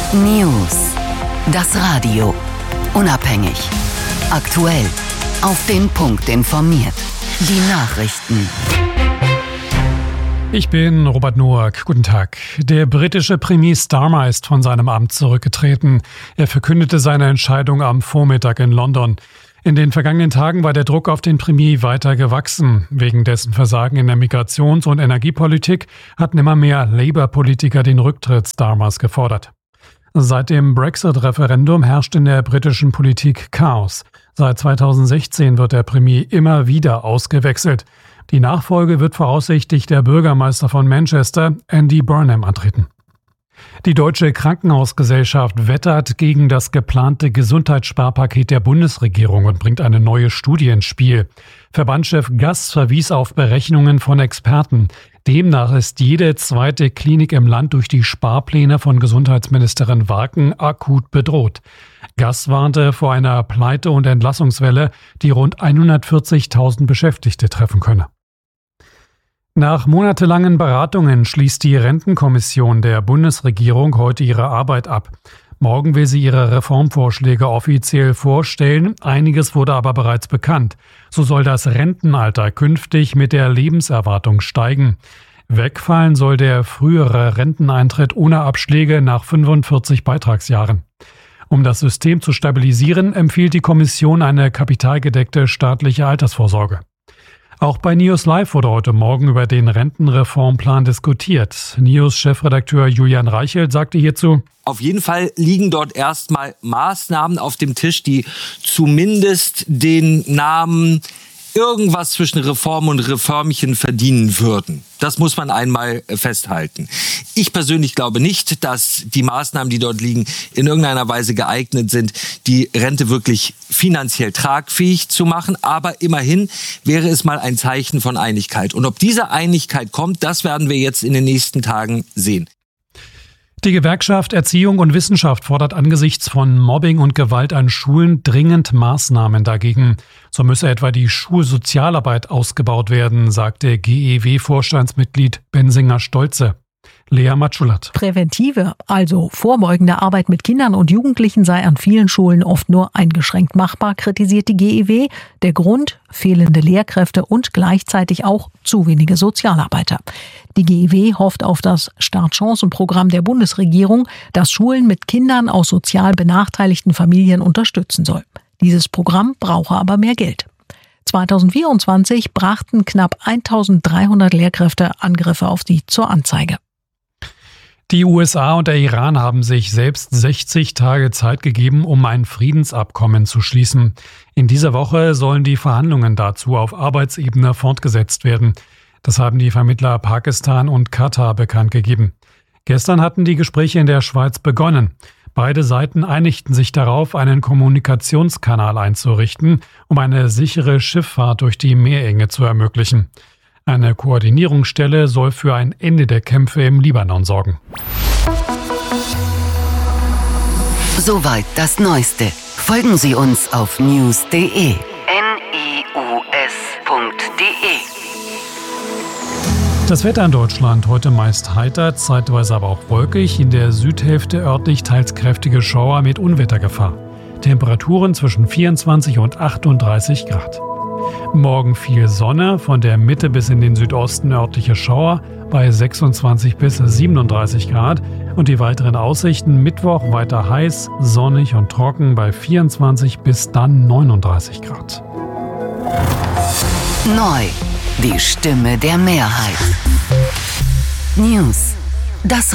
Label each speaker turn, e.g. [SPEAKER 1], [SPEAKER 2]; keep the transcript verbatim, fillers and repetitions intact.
[SPEAKER 1] News. Das Radio. Unabhängig. Aktuell. Auf den Punkt informiert. Die Nachrichten.
[SPEAKER 2] Ich bin Robert Noack. Guten Tag. Der britische Premier Starmer ist von seinem Amt zurückgetreten. Er verkündete seine Entscheidung am Vormittag in London. In den vergangenen Tagen war der Druck auf den Premier weiter gewachsen. Wegen dessen Versagen in der Migrations- und Energiepolitik hatten immer mehr Labour-Politiker den Rücktritt Starmers gefordert. Seit dem Brexit-Referendum herrscht in der britischen Politik Chaos. Seit zweitausendsechzehn wird der Premier immer wieder ausgewechselt. Die Nachfolge wird voraussichtlich der Bürgermeister von Manchester, Andy Burnham, antreten. Die Deutsche Krankenhausgesellschaft wettert gegen das geplante Gesundheitssparpaket der Bundesregierung und bringt eine neue Studie ins Spiel. Verbandschef Gass verwies auf Berechnungen von Experten. Demnach ist jede zweite Klinik im Land durch die Sparpläne von Gesundheitsministerin Waken akut bedroht. Gass warnte vor einer Pleite- und Entlassungswelle, die rund hundertvierzigtausend Beschäftigte treffen könne. Nach monatelangen Beratungen schließt die Rentenkommission der Bundesregierung heute ihre Arbeit ab. Morgen will sie ihre Reformvorschläge offiziell vorstellen. Einiges wurde aber bereits bekannt. So soll das Rentenalter künftig mit der Lebenserwartung steigen. Wegfallen soll der frühere Renteneintritt ohne Abschläge nach fünfundvierzig Beitragsjahren. Um das System zu stabilisieren, empfiehlt die Kommission eine kapitalgedeckte staatliche Altersvorsorge. Auch bei News Live wurde heute Morgen über den Rentenreformplan diskutiert. News-Chefredakteur Julian Reichelt sagte hierzu:
[SPEAKER 3] Auf jeden Fall liegen dort erstmal Maßnahmen auf dem Tisch, die zumindest den Namen irgendwas zwischen Reform und Reformchen verdienen würden. Das muss man einmal festhalten. Ich persönlich glaube nicht, dass die Maßnahmen, die dort liegen, in irgendeiner Weise geeignet sind, die Rente wirklich finanziell tragfähig zu machen. Aber immerhin wäre es mal ein Zeichen von Einigkeit. Und ob diese Einigkeit kommt, das werden wir jetzt in den nächsten Tagen sehen.
[SPEAKER 2] Die Gewerkschaft Erziehung und Wissenschaft fordert angesichts von Mobbing und Gewalt an Schulen dringend Maßnahmen dagegen. So müsse etwa die Schulsozialarbeit ausgebaut werden, sagte G E W-Vorstandsmitglied Bensinger-Stolze. Lea Matschulat.
[SPEAKER 4] Präventive, also vorbeugende Arbeit mit Kindern und Jugendlichen sei an vielen Schulen oft nur eingeschränkt machbar, kritisiert die G E W. Der Grund: fehlende Lehrkräfte und gleichzeitig auch zu wenige Sozialarbeiter. Die G E W hofft auf das Startchancenprogramm der Bundesregierung, das Schulen mit Kindern aus sozial benachteiligten Familien unterstützen soll. Dieses Programm brauche aber mehr Geld. zweitausendvierundzwanzig brachten knapp eintausenddreihundert Lehrkräfte Angriffe auf sie zur Anzeige.
[SPEAKER 2] Die U S A und der Iran haben sich selbst sechzig Tage Zeit gegeben, um ein Friedensabkommen zu schließen. In dieser Woche sollen die Verhandlungen dazu auf Arbeitsebene fortgesetzt werden. Das haben die Vermittler Pakistan und Katar bekannt gegeben. Gestern hatten die Gespräche in der Schweiz begonnen. Beide Seiten einigten sich darauf, einen Kommunikationskanal einzurichten, um eine sichere Schifffahrt durch die Meerenge zu ermöglichen. Eine Koordinierungsstelle soll für ein Ende der Kämpfe im Libanon sorgen.
[SPEAKER 1] Soweit das Neueste. Folgen Sie uns auf news punkt de. N I U S punkt de.
[SPEAKER 2] Das Wetter in Deutschland heute meist heiter, zeitweise aber auch wolkig. In der Südhälfte örtlich teils kräftige Schauer mit Unwettergefahr. Temperaturen zwischen vierundzwanzig und achtunddreißig Grad. Morgen viel Sonne, von der Mitte bis in den Südosten örtliche Schauer bei sechsundzwanzig bis siebenunddreißig Grad. Und die weiteren Aussichten: Mittwoch weiter heiß, sonnig und trocken bei vierundzwanzig bis dann neununddreißig Grad.
[SPEAKER 1] Neu. Die Stimme der Mehrheit. News. Das